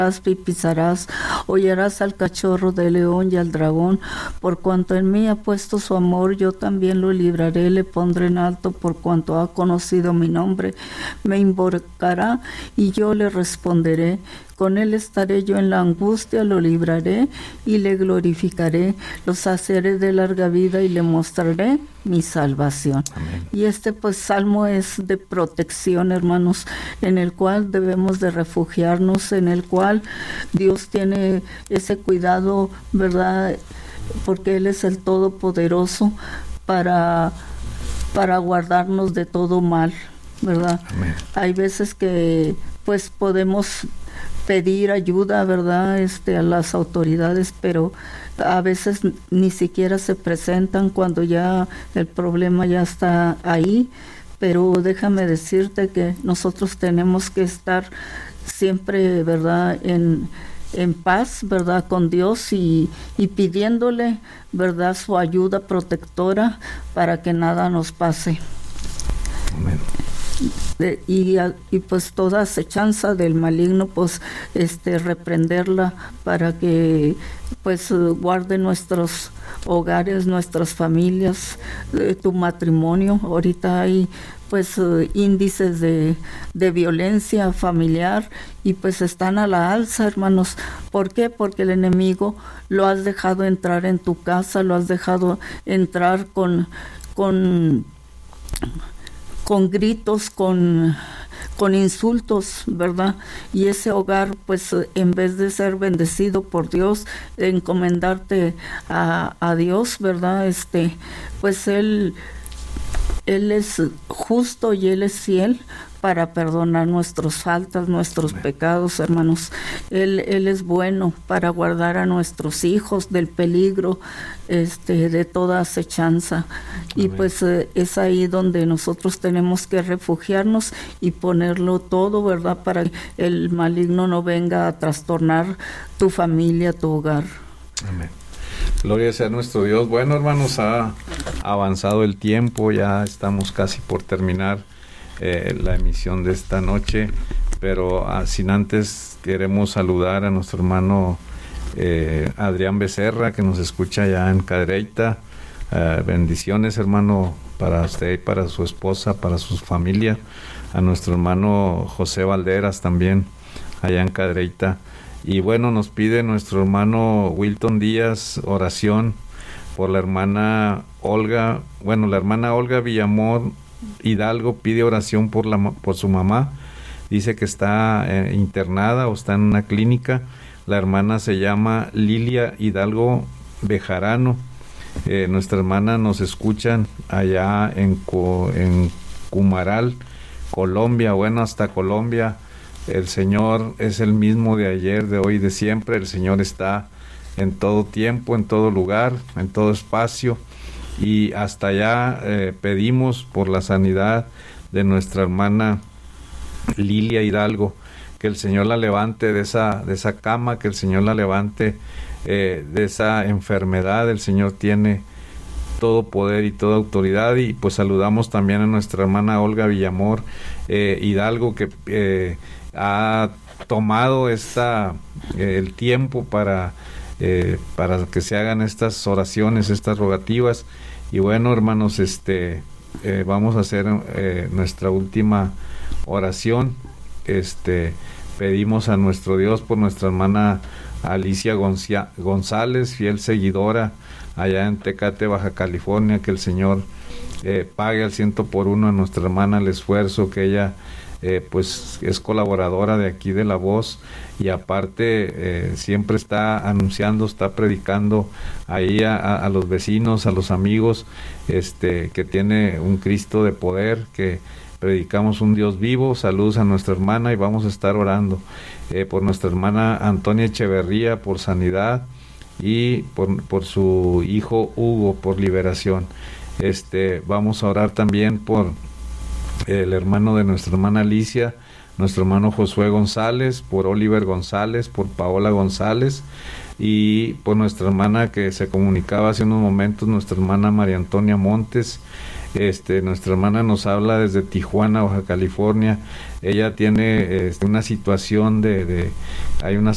y pisarás, hollarás al cachorro de león y al dragón. Por cuanto en mí ha puesto su amor, yo también lo libraré, le pondré en alto, por cuanto ha conocido mi nombre. Me invocará y yo le responderé. Con él estaré yo en la angustia, lo libraré y le glorificaré. Lo saciaré de larga vida y le mostraré mi salvación. Amén. Y este pues salmo es de protección, hermanos, en el cual debemos de refugiarnos, en el cual Dios tiene ese cuidado, ¿verdad? Porque Él es el Todopoderoso para guardarnos de todo mal, ¿verdad? Amén. Hay veces que pues podemos pedir ayuda, ¿verdad? A las autoridades, pero a veces ni siquiera se presentan cuando ya el problema ya está ahí. Pero déjame decirte que nosotros tenemos que estar siempre, ¿verdad?, en paz, ¿verdad?, con Dios y pidiéndole, ¿verdad?, su ayuda protectora para que nada nos pase. Amén. Y pues toda acechanza del maligno, pues reprenderla para que pues guarde nuestros hogares, nuestras familias, tu matrimonio. Ahorita hay pues índices de violencia familiar y pues están a la alza, hermanos. ¿Por qué? Porque el enemigo lo has dejado entrar en tu casa, lo has dejado entrar con gritos, con insultos, ¿verdad? Y ese hogar, pues, en vez de ser bendecido por Dios, encomendarte a Dios, ¿verdad? Pues Él es justo y Él es fiel para perdonar nuestras faltas, nuestros pecados, hermanos. Él es bueno para guardar a nuestros hijos del peligro, de toda acechanza. Y pues es ahí donde nosotros tenemos que refugiarnos y ponerlo todo, ¿verdad?, para que el maligno no venga a trastornar tu familia, tu hogar. Amén. Gloria sea nuestro Dios. Bueno, hermanos, ha avanzado el tiempo, ya estamos casi por terminar la emisión de esta noche, pero sin antes queremos saludar a nuestro hermano Adrián Becerra, que nos escucha ya en Cadereyta. Bendiciones, hermano, para usted y para su esposa, para su familia. A nuestro hermano José Valderas también, allá en Cadereyta. Y bueno, nos pide nuestro hermano Wilton Díaz oración por la hermana Olga. Bueno, la hermana Olga Villamor Hidalgo pide oración por su mamá. Dice que está internada o está en una clínica. La hermana se llama Lilia Hidalgo Bejarano. Nuestra hermana nos escuchan allá en Cumaral, Colombia. Bueno, hasta Colombia. El Señor es el mismo de ayer, de hoy, de siempre. El Señor está en todo tiempo, en todo lugar, en todo espacio. Y hasta allá pedimos por la sanidad de nuestra hermana Lilia Hidalgo, que el Señor la levante de esa cama, que el Señor la levante de esa enfermedad. El Señor tiene todo poder y toda autoridad. Y pues saludamos también a nuestra hermana Olga Villamor Hidalgo, que ha tomado el tiempo para que se hagan estas oraciones, estas rogativas. Y bueno, hermanos, vamos a hacer nuestra última oración. Pedimos a nuestro Dios por nuestra hermana Alicia González, fiel seguidora allá en Tecate, Baja California, que el Señor pague al 100 a nuestra hermana el esfuerzo que ella pues es colaboradora de aquí de La Voz, y aparte siempre está anunciando, está predicando ahí a los vecinos, a los amigos, que tiene un Cristo de poder, que predicamos un Dios vivo. Saludos a nuestra hermana y vamos a estar orando por nuestra hermana Antonia Echeverría por sanidad, y por su hijo Hugo por liberación. Vamos a orar también por el hermano de nuestra hermana Alicia, nuestro hermano Josué González, por Oliver González, por Paola González, y por nuestra hermana que se comunicaba hace unos momentos, nuestra hermana María Antonia Montes. Nuestra hermana nos habla desde Tijuana, Baja California. Ella tiene una situación hay unas